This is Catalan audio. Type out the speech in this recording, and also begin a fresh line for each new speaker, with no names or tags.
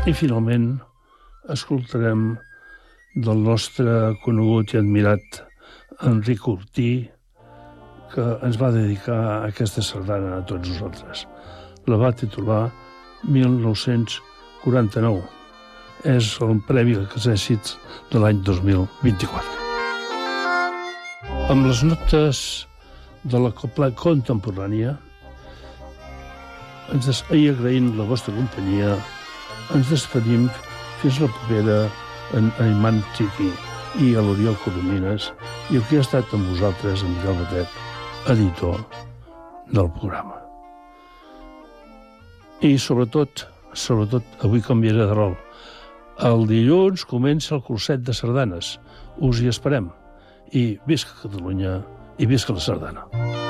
I finalment escoltarem del nostre conegut i admirat Enric Ortí, que ens va dedicar aquesta sardana a tots nosaltres. La va titular 1949. És el Premi als Èxits de l'any 2024. Amb les notes de la copla contemporània, i agraint la vostra companyia, ens despedim fins la propera en Ayman Tiki i a l'Oriol Coromines, i aquí ha estat amb vosaltres, en Miquel Batet, editor del programa. I sobretot, avui canviaré de rol. El dilluns comença el curset de sardanes. Us hi esperem. I visca Catalunya i visca la sardana.